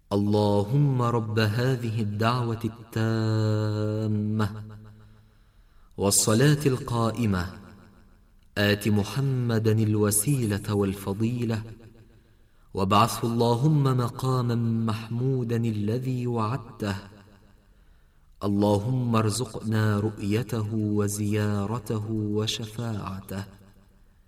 اللهم رب هذه الدعوة التامة والصلاة القائمة آت محمدا الوسيلة والفضيلة وابعثه اللهم مقاما محمودا الذي وعدته. اللهم ارزقنا رؤيته وزيارته وشفاعته.